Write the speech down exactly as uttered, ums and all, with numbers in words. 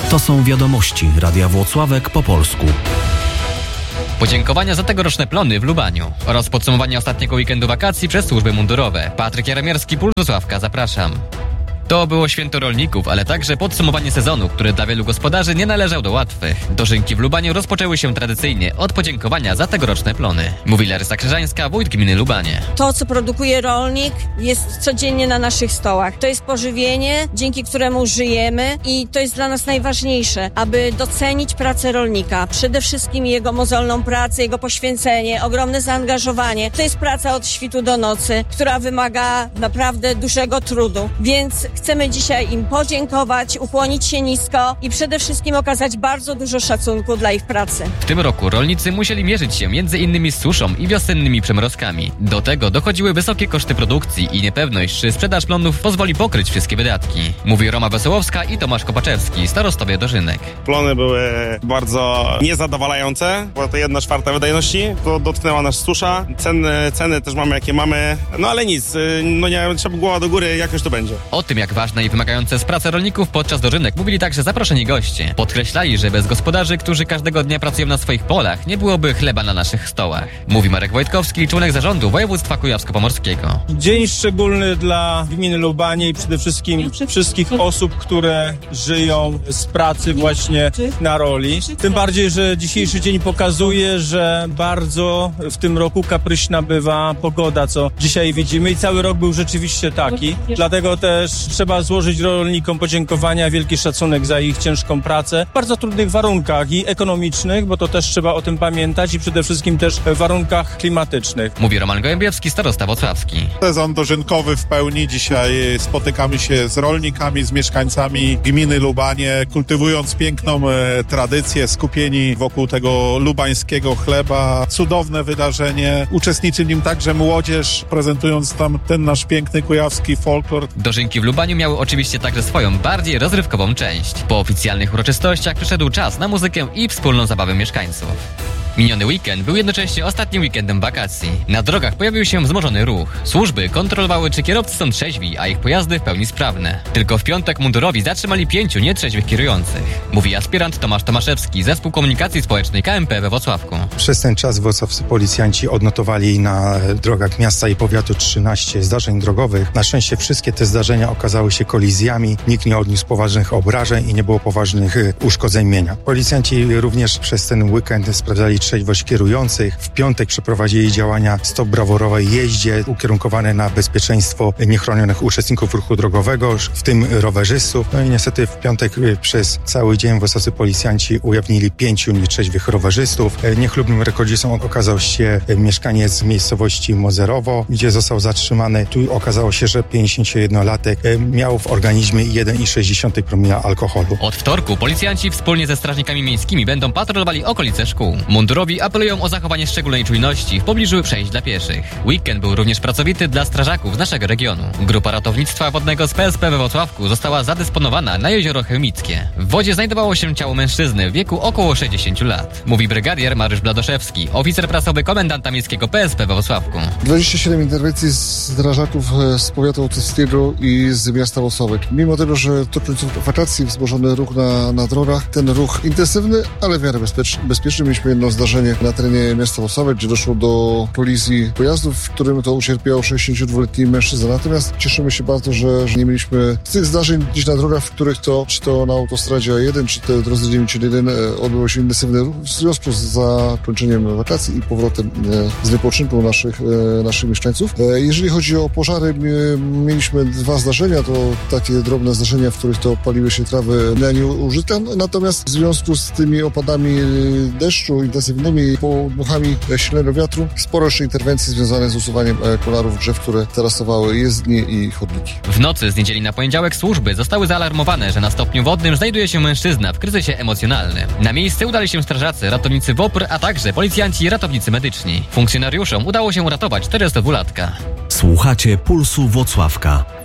To są wiadomości Radia Włocławek po polsku. Podziękowania za tegoroczne plony w Lubaniu oraz podsumowanie ostatniego weekendu wakacji przez służby mundurowe. Patryk Jaromierski, Puls Włocławka, zapraszam. To było święto rolników, ale także podsumowanie sezonu, który dla wielu gospodarzy nie należał do łatwych. Dożynki w Lubaniu rozpoczęły się tradycyjnie od podziękowania za tegoroczne plony. Mówi Larysa Krzyżańska, wójt gminy Lubanie. To, co produkuje rolnik, jest codziennie na naszych stołach. To jest pożywienie, dzięki któremu żyjemy i to jest dla nas najważniejsze, aby docenić pracę rolnika. Przede wszystkim jego mozolną pracę, jego poświęcenie, ogromne zaangażowanie. To jest praca od świtu do nocy, która wymaga naprawdę dużego trudu, więc chcemy dzisiaj im podziękować, ukłonić się nisko i przede wszystkim okazać bardzo dużo szacunku dla ich pracy. W tym roku rolnicy musieli mierzyć się między innymi z suszą i wiosennymi przymrozkami. Do tego dochodziły wysokie koszty produkcji i niepewność, czy sprzedaż plonów pozwoli pokryć wszystkie wydatki. Mówi Roma Wesołowska i Tomasz Kopaczewski, starostowie Dożynek. Plony były bardzo niezadowalające, bo to jedna czwarta wydajności, to dotknęła nas susza, ceny, ceny też mamy jakie mamy, no ale nic, no nie, trzeba głowa do góry, jakoś to będzie. O tym, jak ważne i wymagające jest praca rolników podczas dożynek, mówili także zaproszeni goście. Podkreślali, że bez gospodarzy, którzy każdego dnia pracują na swoich polach, nie byłoby chleba na naszych stołach. Mówi Marek Wojtkowski, członek zarządu województwa kujawsko-pomorskiego. Dzień szczególny dla gminy Lubanie i przede wszystkim wszystkich osób, które żyją z pracy właśnie na roli. Tym bardziej, że dzisiejszy dzień pokazuje, że bardzo w tym roku kapryśna bywa pogoda, co dzisiaj widzimy i cały rok był rzeczywiście taki. Dlatego też trzeba złożyć rolnikom podziękowania, wielki szacunek za ich ciężką pracę w bardzo trudnych warunkach i ekonomicznych, bo to też trzeba o tym pamiętać i przede wszystkim też w warunkach klimatycznych. Mówi Roman Gołębiewski, starosta włocławski. Sezon dożynkowy w pełni. Dzisiaj spotykamy się z rolnikami, z mieszkańcami gminy Lubanie, kultywując piękną e, tradycję, skupieni wokół tego lubańskiego chleba. Cudowne wydarzenie. Uczestniczy w nim także młodzież, prezentując tam ten nasz piękny kujawski folklor. Dożynki w Lubaniu miały oczywiście także swoją bardziej rozrywkową część. Po oficjalnych uroczystościach przyszedł czas na muzykę i wspólną zabawę mieszkańców. Miniony weekend był jednocześnie ostatnim weekendem wakacji. Na drogach pojawił się wzmożony ruch. Służby kontrolowały, czy kierowcy są trzeźwi, a ich pojazdy w pełni sprawne. Tylko w piątek mundurowi zatrzymali pięciu nietrzeźwych kierujących. Mówi aspirant Tomasz Tomaszewski, Zespół Komunikacji Społecznej K M P we Włocławku. Przez ten czas włocławscy policjanci odnotowali na drogach miasta i powiatu trzynaście zdarzeń drogowych. Na szczęście wszystkie te zdarzenia okazały się kolizjami. Nikt nie odniósł poważnych obrażeń i nie było poważnych uszkodzeń mienia. Policjanci również przez ten weekend sprawdzali trzeźwość kierujących. W piątek przeprowadzili działania Stop Braworowej jeździe ukierunkowane na bezpieczeństwo niechronionych uczestników ruchu drogowego, w tym rowerzystów. No i niestety w piątek przez cały dzień włocławscy policjanci ujawnili pięciu nietrzeźwych rowerzystów. Niechlubnym rekordzistą okazał się mieszkaniec z miejscowości Mozerowo, gdzie został zatrzymany. Tu okazało się, że pięćdziesięciojednolatek miał w organizmie jeden przecinek sześć promila alkoholu. Od wtorku policjanci wspólnie ze strażnikami miejskimi będą patrolowali okolice szkół. Mundurowi apelują o zachowanie szczególnej czujności w pobliżu przejść dla pieszych. Weekend był również pracowity dla strażaków z naszego regionu. Grupa ratownictwa wodnego z P S P we Włocławku została zadysponowana na jezioro Chełmickie. W wodzie znajdowało się ciało mężczyzny w wieku około sześćdziesięciu lat. Mówi brygadier Mariusz Bladoszewski, oficer prasowy komendanta miejskiego P S P we Włocławku. dwadzieścia siedem interwencji strażaków z powiatu łotewskiego i z miasta Włocławek. Mimo tego, że to końcówka wakacji, wzmożony ruch na, na drogach, ten ruch intensywny, ale w miarę bezpieczny. bezpieczny. Mieliśmy jedno zdarzenie na terenie miasta Włocławek, gdzie doszło do kolizji pojazdów, w którym to ucierpiał sześćdziesięciodwuletni mężczyzna. Natomiast cieszymy się bardzo, że, że nie mieliśmy tych zdarzeń gdzieś na drogach, w których to, czy to na autostradzie A jeden, czy to drodze dziewięćdziesiąt jeden odbyło się intensywny ruch w związku z zakończeniem wakacji i powrotem z wypoczynku naszych, naszych mieszkańców. Jeżeli chodzi o pożary, mieliśmy dwa zdarzenia, to takie drobne zdarzenia, w których to paliły się trawy na nieużytka, natomiast w związku z tymi opadami deszczu intensywnymi, podmuchami silnego wiatru, sporo jeszcze interwencji związanych z usuwaniem kolarów drzew, które tarasowały jezdnie i chodniki. W nocy z niedzieli na poniedziałek służby zostały zaalarmowane, że na stopniu wodnym znajduje się mężczyzna w kryzysie emocjonalnym. Na miejsce udali się strażacy, ratownicy W O P R, a także policjanci i ratownicy medyczni. Funkcjonariuszom udało się uratować czterdziestodwulatka. Słuchacie Pulsu Włocławka.